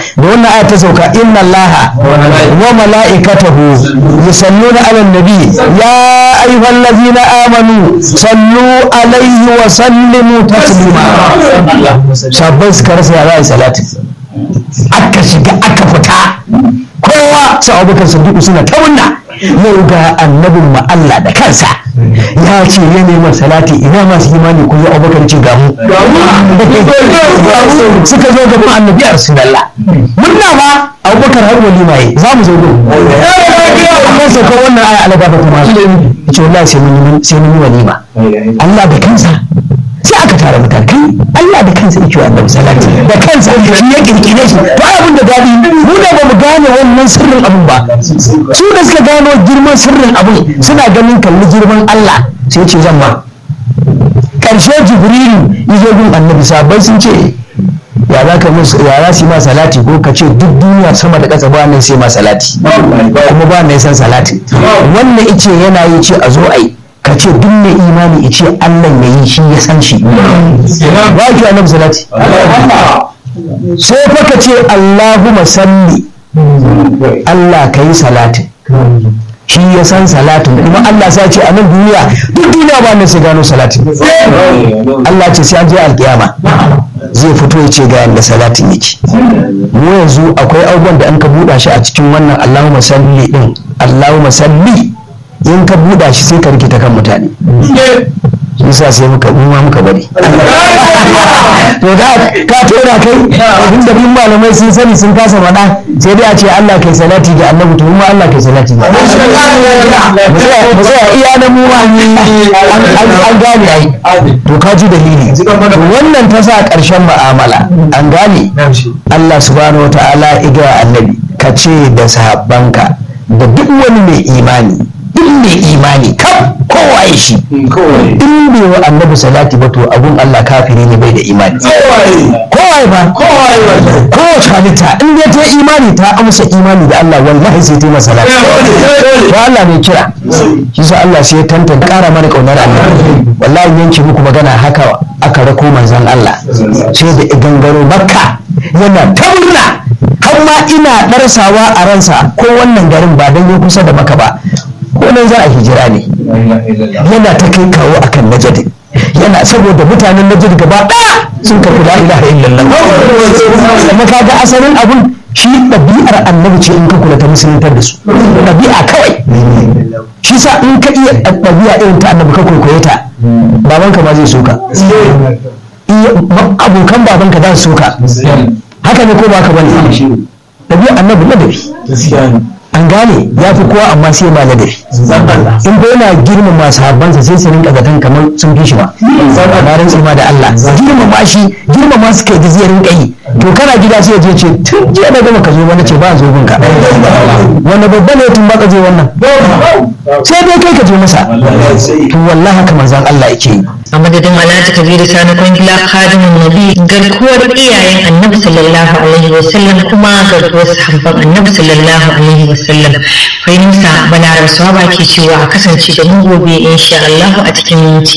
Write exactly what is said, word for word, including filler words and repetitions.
da wannan aya ta sauka inna allaha wa mala'ikatahu yusalluna 'alan nabi ya ayyuhallazina amanu sallu alaihi wa sallimu taslima. Sabbai suka rasa ya za salati, aka shiga aka fita, kowa sa Abubakar Siddiq suna ta wannan yau ga annabin ma Allah da kansa ya ce ya neman salati, ina masu imani ku zo Abubakar ce ga mu suka zo gaban annabi a Rasulullah murna ba Abubakar har walima yi za mu zo gudu amma sai ko wannan aya Allah gaba kuma ce wallahi sai mun sai mun walima Allah da kansa sai aka tara mutane kai Allah da kansa yake wa annabi salati da kansa shi ya kirkire shi to ai abin da dadi mu da bamu gane wannan sirrin abun ba su da suka gano girman sirrin abun suna ganin kalli girman Allah sai ce zan ma karshe Jibrilu yazo gun annabi sahabbai sun ce ya za ka musu ya za su ma salati ko ka ce duk duniya sama da ƙasa ba nan sai ma salati kuma ba nan san salati wannan ice yana yi ce a zo ai ka ce duk mai imani ice Allah ya yi shi ya san shi ba ki annabi salati sai fa ka ce Allahumma salli Allah ka yi salati shi ya san salatin kuma Allah sai ce a nan duniya duk duniya ba nan sai gano salatin Allah ce sai an je alkiyama zai fito ya ce ga yanda salatin yake. Mu yanzu akwai abubuwan da an ka buɗa shi a cikin wannan Allahumma salli din Allahumma salli in ka buɗa shi sai ka rikita kan mutane shi yasa sai muka ma muka bari to da ka tura kai abin da bin malamai sun sani sun kasa faɗa sai dai a ce Allah kai salati ga annabi to kuma Allah kai salati ga mu sai iya na mu ma an gane ai to ka ji dalili wannan ta sa ƙarshen mu'amala an gane Allah subhanahu wataala iga annabi ka ce da sahabbanka da duk wani mai imani duk mai imani kam kowa ya shi in bai wa annabi salati ba to abun Allah kafiri ne bai da imani kowa ba kowace halitta in dai ta imani ta amsa imani da Allah wallahi sai ta yi masa salati ba Allah mai kira shi sa Allah sai ya tantance ƙara mana kaunar Allah wallahi yanke muku magana haka aka rako manzon Allah sai da gangaro Makka yana ta murna har ma ina darsawa a ransa ko wannan garin ba dan ya kusa da Makka ba ko nan za a hijira ne yana ta kai kawo akan Najd yana saboda mutanen Najd gaba ɗaya sun karɓi la ilaha illallah kuma kaga asalin abun shi ɗabi'ar annabi ce in ka kula ta musuluntar da su ɗabi'a kawai shi sa in ka iya ɗabi'a irin ta annabi ka kwaikwaye ta babanka ma zai soka abokan babanka za su soka haka ne ko ba ka bane ɗabi'ar annabi ladabi an gane ya fi kowa amma sai ma ladabi in ko yana girmama sahabbansa sai su rinka zaton kamar sun fi shi ba na rantsi ma da Allah girmama shi girmama su kai da zai rinka yi to kana gida sai je ce tun jiya da gama ka zo wani ce ba zo binka wani babba ne tun ba ka je wannan sai dai kai ka je masa to wallahi haka manzon Allah yake yi a madadin Alhaji Kabiru Sani Kwangila Khadimun Nabi garkuwar iyayen Annabi sallallahu alaihi wasallam kuma garkuwar sahabban Annabi sallallahu alaihi wasallam fahimta bana rasuwa ba ke cewa a kasance da mu gobe insha Allah a cikin minti